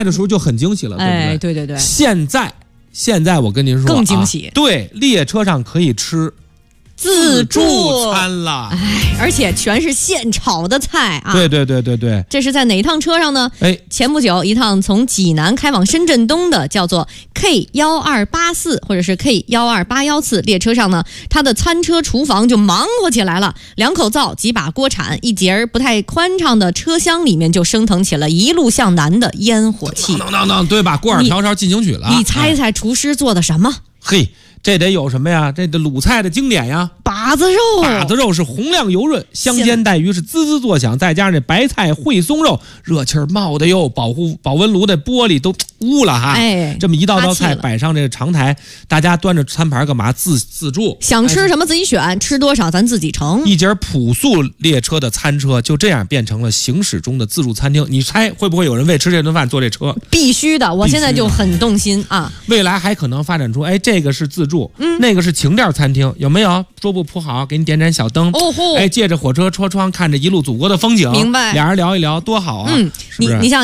的时候就很惊喜了，对不对？ 哎，对对对。 现在我跟您说， 更惊喜。 对，列车上可以吃自助餐了， 哎，而且全是现炒的菜啊！ 对对对对对， 这是在哪一趟车上呢？ 哎， 前不久一趟从济南开往深圳东的叫做 K1284或者是 K12814次列车上呢，它的餐车厨房就忙活起来了，2口灶、几把锅铲，一节不太宽敞的车厢里面就升腾起了一路向南的烟火气。 当，对吧？锅碗瓢勺进行曲了。 你猜猜厨师做的什么？ 嘿。这得有什么呀？这得鲁菜的经典呀， 把子肉。 把子肉是红亮油润，香煎带鱼是滋滋作响，再加上这白菜烩松肉，热气儿冒的哟，保温炉的玻璃都污了哈。 哎， 这么一道道菜摆上这个长台，大家端着餐盘干嘛？自助， 想吃什么自己选，吃多少咱自己盛。 一节朴素列车的餐车就这样变成了行驶中的自助餐厅。你猜会不会有人为吃这顿饭坐这车？ 必须的，我现在就很动心啊！ 未来还可能发展出，哎，这个是自助。那个是情调餐厅，有没有？桌布铺好，给你点盏小灯。 哦吼！ 哎，借着火车车窗看着一路祖国的风景， 明白？ 俩人聊一聊，多好啊！是不是？ 你像。